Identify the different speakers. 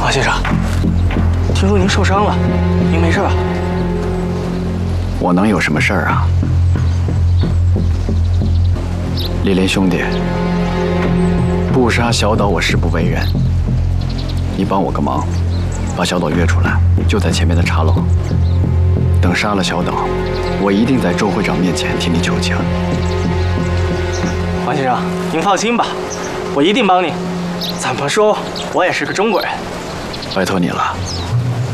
Speaker 1: 王先生，听说您受伤了，您没事吧？
Speaker 2: 我能有什么事儿啊？李林兄弟，不杀小岛，我誓不为人。你帮我个忙，把小岛约出来，就在前面的茶楼。等杀了小岛，我一定在周会长面前替你求情。
Speaker 1: 王先生，您放心吧，我一定帮你。怎么说，我也是个中国人。
Speaker 2: 拜托你了。